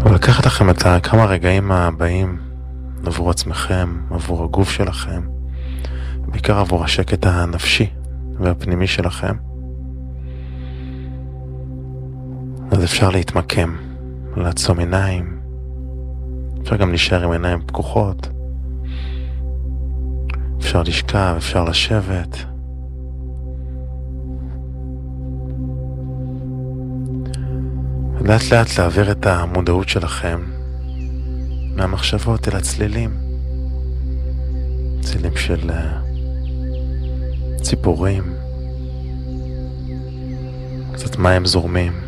ולקחת לכם את כמה רגעים הבאים עבור עצמכם, עבור הגוף שלכם, בעיקר עבור השקט הנפשי והפנימי שלכם. אז אפשר להתמקם, לעצום עיניים, אפשר גם להישאר עם עיניים פקוחות, אפשר לשכב, אפשר לשבת. לאט לאט להעביר את המודעות שלכם מהמחשבות אל הצלילים, צלילים של ציפורים, קצת מים זורמים,